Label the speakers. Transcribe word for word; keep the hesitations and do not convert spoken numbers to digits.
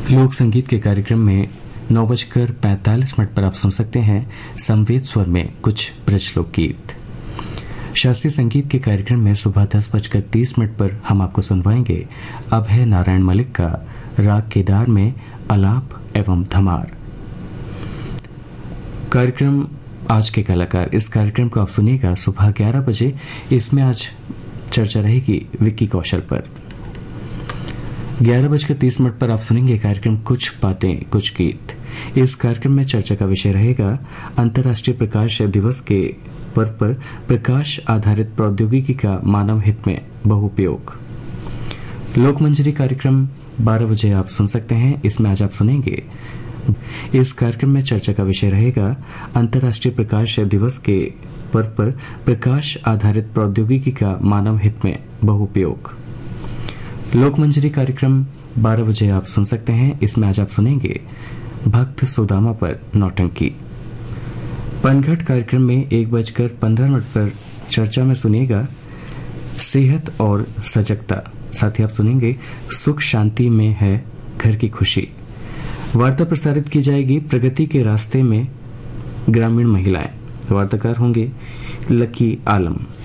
Speaker 1: लोक संगीत के कार्यक्रम में नौ बजकर पैंतालीस मिनट पर आप सुन सकते हैं संवेद स्वर में कुछ ब्रजलोक गीत। शास्त्रीय संगीत के कार्यक्रम में सुबह दस बजकर तीस मिनट पर हम आपको सुनवाएंगे अभय नारायण मलिक का राग केदार में अलाप एवं धमार। कार्यक्रम आज के कलाकार, इस कार्यक्रम को आप सुनिएगा सुबह ग्यारह बजे। इसमें आज चर्चा रहेगी विक्की कौशल पर। ग्यारह बजकर तीस मिनट पर आप सुनेंगे कार्यक्रम कुछ बातें कुछ गीत। इस कार्यक्रम में चर्चा का विषय रहेगा अंतर्राष्ट्रीय प्रकाश दिवस के पर्व पर प्रकाश आधारित प्रौद्योगिकी का मानव हित में बहुउपयोग। लोकमंजरी कार्यक्रम बारह बजे आप सुन सकते हैं। इसमें आज आप सुनेंगे, इस कार्यक्रम में चर्चा का विषय रहेगा अंतर्राष्ट्रीय प्रकाश दिवस के पर्व पर प्रकाश आधारित प्रौद्योगिकी का मानव हित में बहुउपयोग। लोकमंजरी कार्यक्रम बारह बजे आप सुन सकते हैं। इसमें आज आप सुनेंगे भक्त सुदामा पर नौटंकी। पनघट कार्यक्रम में एक बजकर पंद्रह मिनट पर चर्चा में सुनिएगा सेहत और सजगता। साथ ही आप सुनेंगे सुख शांति में है घर की खुशी। वार्ता प्रसारित की जाएगी प्रगति के रास्ते में ग्रामीण महिलाएं। वार्ताकार होंगे लकी आलम।